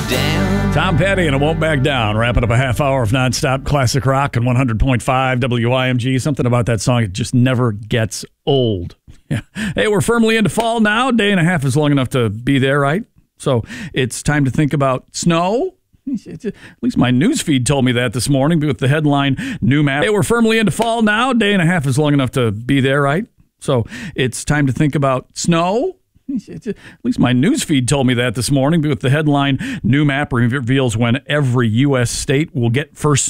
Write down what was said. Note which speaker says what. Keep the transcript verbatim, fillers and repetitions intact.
Speaker 1: down.
Speaker 2: Tom Petty and I Won't Back Down, wrapping up a half hour of nonstop classic rock on one hundred point five W I M G. Something about that song, it just never gets old. Yeah. Hey, we're firmly into fall now. Day and a half is long enough to be there, right? So it's time to think about snow. At least my news feed told me that this morning with the headline, New Map. Hey, we're firmly into fall now. Day and a half is long enough to be there, right? So it's time to think about snow. At least my news feed told me that this morning with the headline, New Map reveals when every U S state will get first